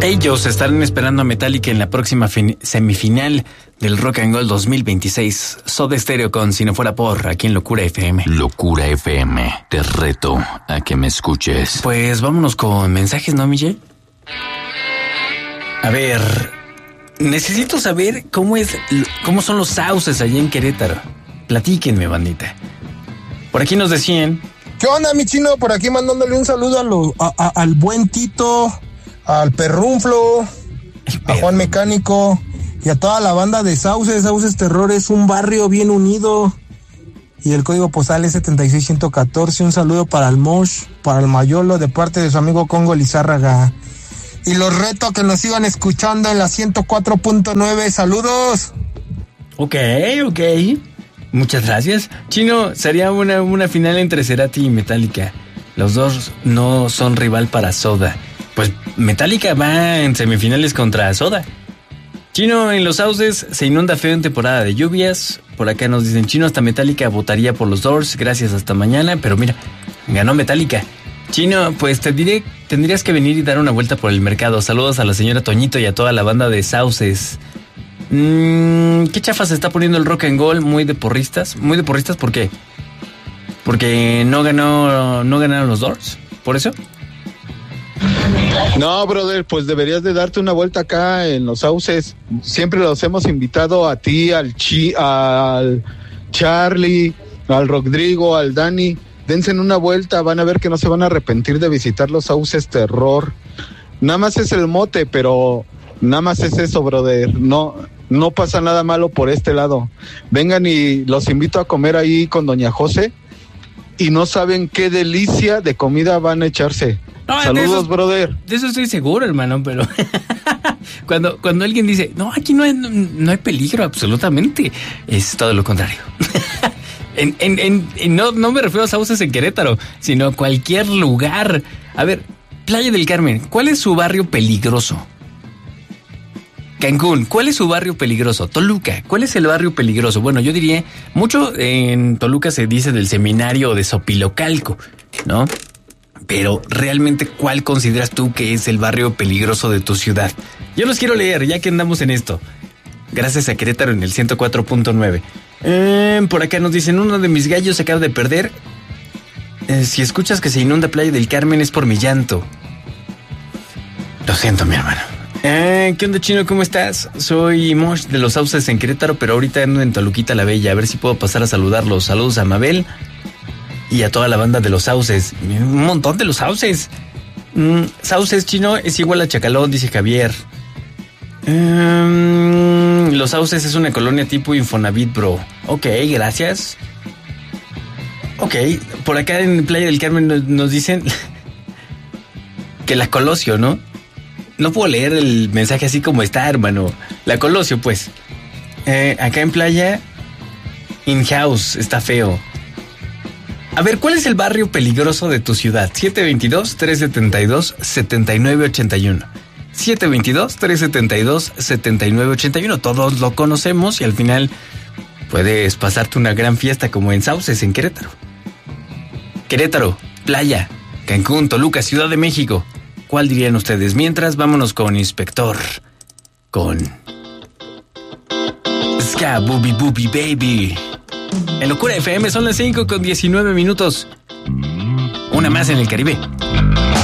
Ellos estarán esperando a Metallica en la próxima semifinal del Rock and Roll 2026. Soda Stereo con Si No Fuera Por, aquí en Locura FM. Locura FM, te reto a que me escuches. Pues vámonos con mensajes, ¿no, Miguel? A ver, necesito saber cómo son los sauces allá en Querétaro. Platíquenme, bandita. Por aquí nos decían... ¿Qué onda, mi chino? Por aquí mandándole un saludo al buen Tito, al Perrunflo, a Juan Mecánico y a toda la banda de Sauces. Sauces Terror es un barrio bien unido. Y el código postal es 76114. Un saludo para el Mosh, para el Mayolo, de parte de su amigo Congo Lizárraga. Y los reto a que nos sigan escuchando en la 104.9. ¡Saludos! Ok. Muchas gracias. Chino, sería una final entre Cerati y Metallica. Los dos no son rival para Soda. Pues Metallica va en semifinales contra Soda. Chino, en los Sauces se inunda feo en temporada de lluvias. Por acá nos dicen, Chino, hasta Metallica votaría por los Doors. Gracias, hasta mañana. Pero mira, ganó Metallica. Chino, pues te diré, tendrías que venir y dar una vuelta por el mercado. Saludos a la señora Toñito y a toda la banda de Sauces. ¿Qué chafa se está poniendo el Rock and Roll? Muy de porristas. ¿Muy de porristas por qué? ¿Porque no ganaron los Doors? ¿Por eso? No, brother, pues deberías de darte una vuelta acá en los Sauces. Siempre los hemos invitado a ti, al Charlie, al Rodrigo, al Dani. Dense una vuelta, van a ver que no se van a arrepentir de visitar los Sauces Terror. Nada más es el mote, pero nada más es eso, brother. No pasa nada malo por este lado. Vengan y los invito a comer ahí con Doña José y no saben qué delicia de comida van a echarse. No, saludos, brother. De eso estoy seguro, hermano, pero cuando alguien dice, no, aquí no hay peligro, absolutamente, es todo lo contrario. No me refiero a Sauces en Querétaro, sino a cualquier lugar. A ver, Playa del Carmen, ¿cuál es su barrio peligroso? Cancún, ¿cuál es su barrio peligroso? Toluca, ¿cuál es el barrio peligroso? Bueno, yo diría, mucho en Toluca se dice del seminario de Sopilocalco, ¿no? Pero realmente, ¿cuál consideras tú que es el barrio peligroso de tu ciudad? Yo los quiero leer, ya que andamos en esto. Gracias a Querétaro en el 104.9. Por acá nos dicen, uno de mis gallos se acaba de perder. Si escuchas que se inunda Playa del Carmen es por mi llanto. Lo siento, mi hermano. ¿Qué onda, Chino? ¿Cómo estás? Soy Mosh de los Sauces en Querétaro, pero ahorita ando en Toluquita la Bella. A ver si puedo pasar a saludarlos. Saludos a Mabel y a toda la banda de los Sauces. Un montón de los Sauces. Sauces, Chino, es igual a Chacalón, dice Javier. Los Sauces es una colonia tipo Infonavit, bro. Ok, gracias. Ok, por acá en Playa del Carmen nos dicen que la Colosio, ¿no? No puedo leer el mensaje así como está, hermano. La Colosio, pues. Acá en Playa, in-house, está feo. A ver, ¿cuál es el barrio peligroso de tu ciudad? 722-372-7981. 722-372-7981. Todos lo conocemos y al final puedes pasarte una gran fiesta como en Sauces, en Querétaro. Querétaro, Playa, Cancún, Toluca, Ciudad de México. ¿Cuál dirían ustedes? Mientras, vámonos con Inspector. Con Ska Booby Booby Baby. En Locura FM son las 5:19. Una más en el Caribe.